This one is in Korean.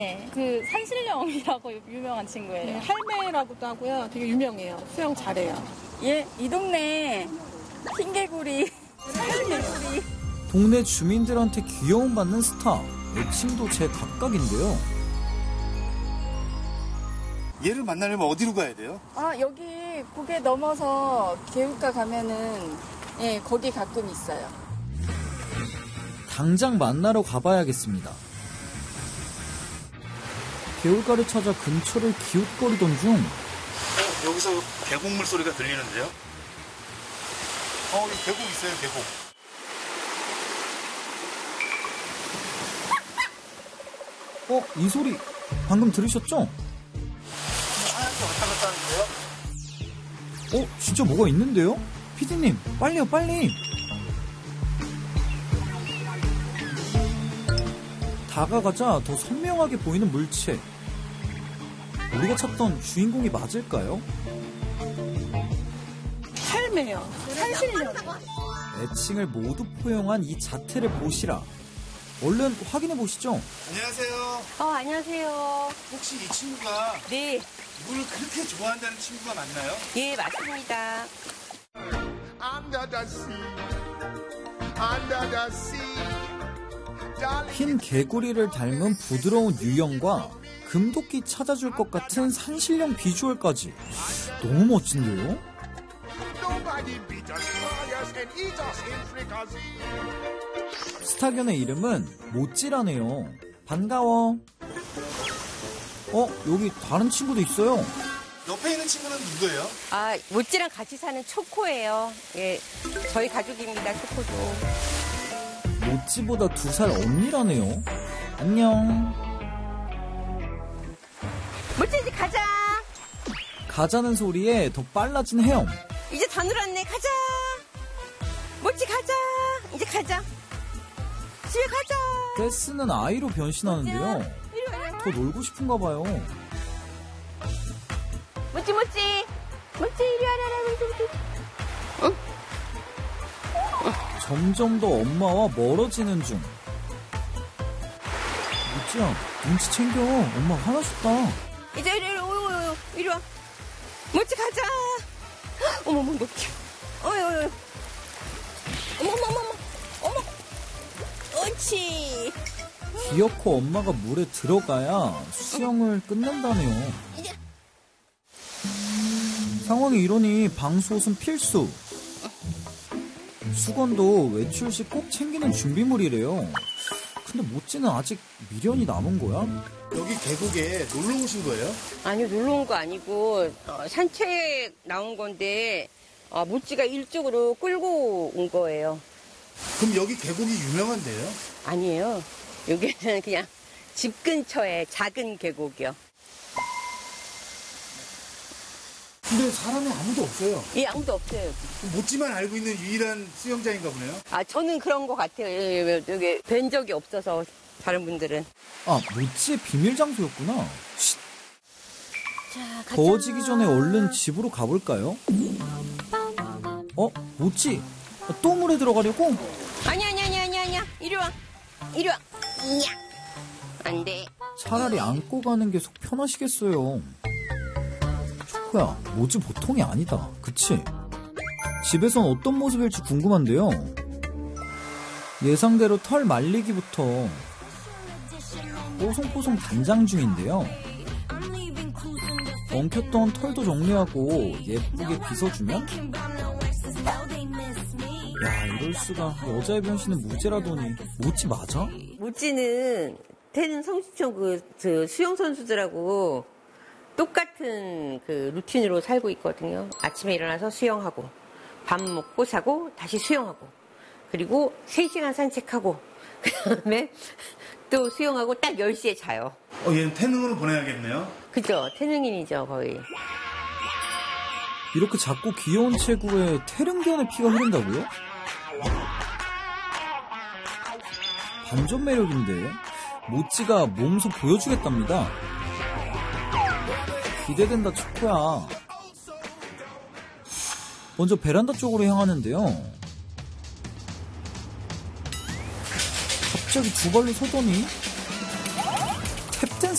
네, 그 산신령이라고 유명한 친구예요. 네, 할매라고도 하고요. 되게 유명해요. 수영 잘해요. 예, 이 동네 흰개구리, 산신개구리. 동네 주민들한테 귀여움받는 스타, 애칭도 제각각인데요. 얘를 만나려면 어디로 가야 돼요? 아, 여기 고개 넘어서 개울가 가면은 예, 거기 가끔 있어요. 당장 만나러 가봐야겠습니다. 개울가를 찾아 근처를 기웃거리던 중 여기서 계곡물 소리가 들리는데요? 여기 계곡 있어요, 계곡. 이 소리 방금 들으셨죠? 하얗게 왔다 갔다 하는데요? 진짜 뭐가 있는데요? 피디님, 빨리요, 빨리! 다가가자 더 선명하게 보이는 물체. 우리가 찾던 주인공이 맞을까요? 할매요. 산신령. 애칭을 모두 포용한 이 자태를 보시라. 얼른 확인해 보시죠. 안녕하세요. 안녕하세요. 혹시 이 친구가 네, 물을 그렇게 좋아한다는 친구가 맞나요? 예, 맞습니다. Under the sea, under the sea. 흰 개구리를 닮은 부드러운 유형과 금도끼 찾아줄 것 같은 산신령 비주얼까지 너무 멋진데요? Nobody beat us, fry us, and eat us in fricassee. 스타견의 이름은 모찌라네요. 반가워. 여기 다른 친구도 있어요. 옆에 있는 친구는 누구예요? 모찌랑 같이 사는 초코예요. 예, 저희 가족입니다, 초코도. 모찌보다 2살 언니라네요. 안녕. 모찌 이제 가자. 가자는 소리에 더 빨라진 헤엄. 이제 다 늘었네, 가자. 모찌 가자. 이제 가자. 집에 가자. 떼쓰는 아이로 변신하는데요. 더 놀고 싶은가 봐요. 모찌 이리 와라. 응? 점점 더 엄마와 멀어지는 중. 모찌야, 눈치 챙겨. 엄마 화나셨다. 이제 이리 와. 모찌 가자. 어머머, 모찌. 어머. 옳지. 귀엽고 엄마가 물에 들어가야 수영을 끝낸다네요. 상황이 이러니 방수옷은 필수. 수건도 외출 시 꼭 챙기는 준비물이래요. 근데 모찌는 아직 미련이 남은 거야? 여기 계곡에 놀러 오신 거예요? 아니요, 놀러 온 거 아니고 산책 나온 건데 모찌가 일쪽으로 끌고 온 거예요. 그럼 여기 계곡이 유명한데요? 아니에요. 여기는 그냥 집 근처에 작은 계곡이요. 근데 사람은 아무도 없어요. 예, 아무도 없어요. 모찌만 알고 있는 유일한 수영장인가 보네요. 저는 그런 거 같아요. 여기 뵌 적이 없어서 다른 분들은. 모찌의 비밀 장소였구나. 쉿. 자, 가자. 더워지기 전에 얼른 집으로 가볼까요? 모찌, 또 물에 들어가려고? 아니야. 이리 와. 이야. 안 돼. 차라리 안고 가는 게 속 편하시겠어요. 초코야, 모찌 보통이 아니다. 그치? 집에선 어떤 모습일지 궁금한데요. 예상대로 털 말리기부터 뽀송뽀송 단장 중인데요. 엉켰던 털도 정리하고 예쁘게 빗어주면? 야, 이럴수가. 여자의 변신은 무죄라더니 모찌 맞아? 모찌는 태는 성시청 그 수영 선수들하고 똑같은 그 루틴으로 살고 있거든요. 아침에 일어나서 수영하고, 밥 먹고 자고, 다시 수영하고, 그리고 3시간 산책하고, 그 다음에 또 수영하고 딱 10시에 자요. 얘는 태능으로 보내야겠네요. 그죠? 태능인이죠, 거의. 이렇게 작고 귀여운 체구에 태릉견의 피가 흐른다고요? 반전 매력인데 모찌가 몸소 보여주겠답니다. 기대된다, 초코야. 먼저 베란다 쪽으로 향하는데요. 갑자기 두 발로 서더니